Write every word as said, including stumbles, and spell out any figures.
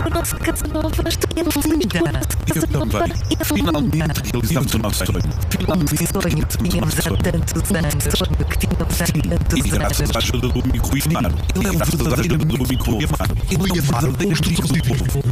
A nossa casa nova está linda. Eu também. Finalmente realizamos o nosso sonho. Finalmente Sonho que tínhamos há tantos anos. Sonho que tínhamos há E tantos graças à anos. ajuda do amigo e Faro. E graças à ajuda do amigo e Faro. Ele é verdadeiro estudo do povo.